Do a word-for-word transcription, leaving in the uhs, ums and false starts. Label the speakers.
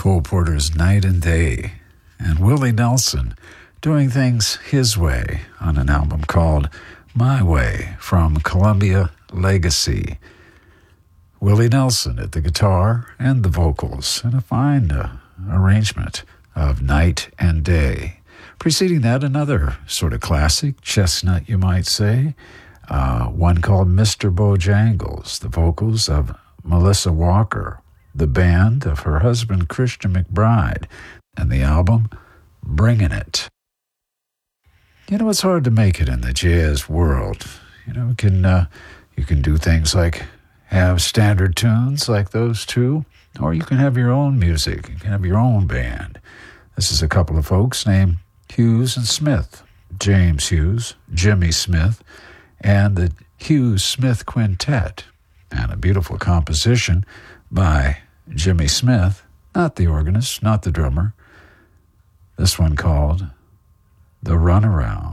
Speaker 1: Cole Porter's Night and Day, and Willie Nelson doing things his way on an album called My Way from Columbia Legacy. Willie Nelson at the guitar and the vocals, and a fine uh, arrangement of Night and Day. Preceding that, another sort of classic, chestnut you might say, uh, one called Mister Bojangles, the vocals of Melissa Walker, the band of her husband Christian McBride, and the album Bringin' It. You know, it's hard to make it in the jazz world. You know, you can, uh, you can do things like have standard tunes like those two, or you can have your own music. You can have your own band. This is a couple of folks named Hughes and Smith, James Hughes, Jimmy Smith, and the Hughes Smith Quintet, and a beautiful composition by Jimmy Smith, not the organist, not the drummer. This one called The Runaround.